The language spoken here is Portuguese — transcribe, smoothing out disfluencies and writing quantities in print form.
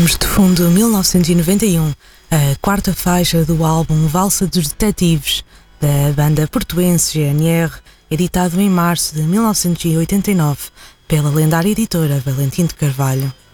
Ouvimos de fundo 1991, a quarta faixa do álbum Valsa dos Detetives, da banda portuense GNR, editado em março de 1989 pela lendária editora Valentim de Carvalho.